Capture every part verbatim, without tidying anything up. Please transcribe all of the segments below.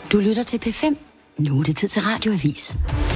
Du lytter til P fem. Nu er det tid til Radioavis.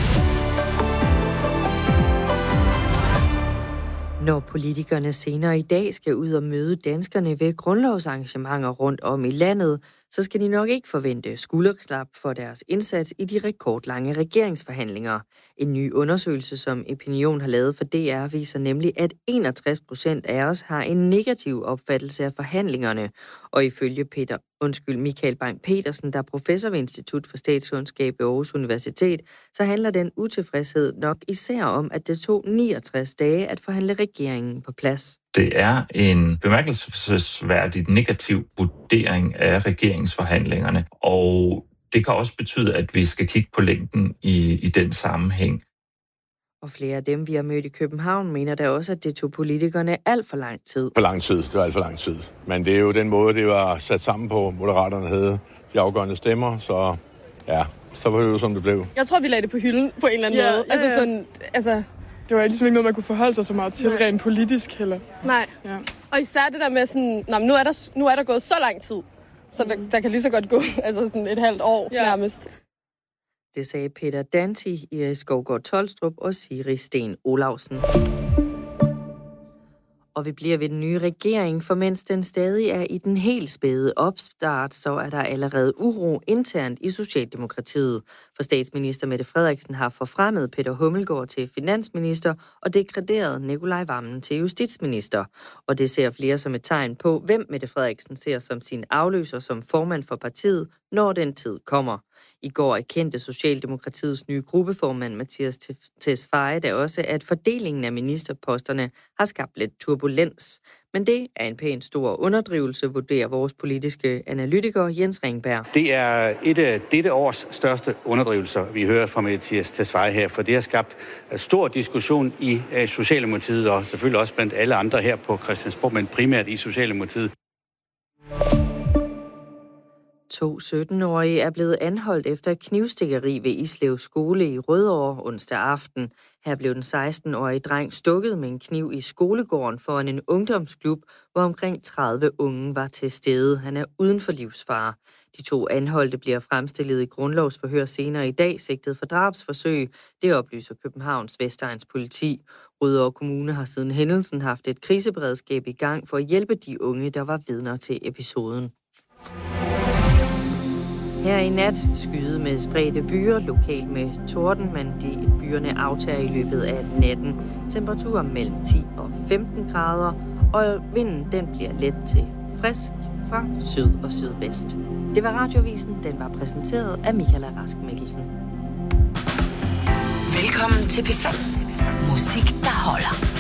Når politikerne senere i dag skal ud og møde danskerne ved grundlovsarrangementer rundt om i landet, så skal de nok ikke forvente skulderklap for deres indsats i de rekordlange regeringsforhandlinger. En ny undersøgelse, som Opinion har lavet for D R, viser nemlig, at enogtres procent af os har en negativ opfattelse af forhandlingerne. Og ifølge Peter, undskyld, Michael Bang-Petersen, der er professor ved Institut for Statskundskab ved Aarhus Universitet, så handler den utilfredshed nok især om, at det tog niogtres dage at forhandle regeringen på plads. Det er en bemærkelsesværdigt negativ vurdering af regeringsforhandlingerne, og det kan også betyde, at vi skal kigge på længden i, i den sammenhæng. Og flere af dem, vi har mødt i København, mener da også, at det tog politikerne alt for lang tid. For lang tid, det var alt for lang tid. Men det er jo den måde, det var sat sammen på. Moderaterne havde de afgørende stemmer, så ja, så var det jo, som det blev. Jeg tror, vi lagde det på hylden på en eller anden yeah, måde. Yeah, altså sådan, altså... Det var ligesom ikke noget, man kunne forholde sig så meget til, rent politisk heller. Nej, ja. Og især det der med sådan, nå, nu, er der, nu er der gået så lang tid, så der, der kan lige så godt gå altså sådan et halvt år ja. nærmest. Det sagde Peter Danti, Iris Skovgaard Tolstrup og Siri Sten Olausen. Og vi bliver ved den nye regering, for mens den stadig er i den helt spæde opstart, så er der allerede uro internt i Socialdemokratiet. For statsminister Mette Frederiksen har forfremmet Peter Hummelgaard til finansminister og degraderet Nikolaj Wammen til justitsminister. Og det ser flere som et tegn på, hvem Mette Frederiksen ser som sin afløser som formand for partiet, når den tid kommer. I går erkendte Socialdemokratiets nye gruppeformand Mathias Tesfaye da også, at fordelingen af ministerposterne har skabt lidt turbulens. Men det er en pæn stor underdrivelse, vurderer vores politiske analytiker Jens Ringberg. Det er et af dette års største underdrivelser, vi hører fra Mathias Tesfaye her, for det har skabt stor diskussion i Socialdemokratiet og selvfølgelig også blandt alle andre her på Christiansborg, men primært i Socialdemokratiet. To sytten-årige er blevet anholdt efter knivstikkeri ved Islev Skole i Rødovre onsdag aften. Her blev den seksten-årige dreng stukket med en kniv i skolegården foran en ungdomsklub, hvor omkring tredive unge var til stede. Han er uden for livsfare. De to anholdte bliver fremstillet i grundlovsforhør senere i dag, sigtet for drabsforsøg. Det oplyser Københavns Vestegns politi. Rødovre Kommune har siden hændelsen haft et kriseberedskab i gang for at hjælpe de unge, der var vidner til episoden. Her i nat skyde med spredte byer, lokalt med torden, men de byerne aftager i løbet af natten. Temperaturen mellem ti og femten grader, og vinden den bliver let til frisk fra syd og sydvest. Det var Radioavisen, den var præsenteret af Michael Rask Mikkelsen. Velkommen til P fem. Musik, der holder.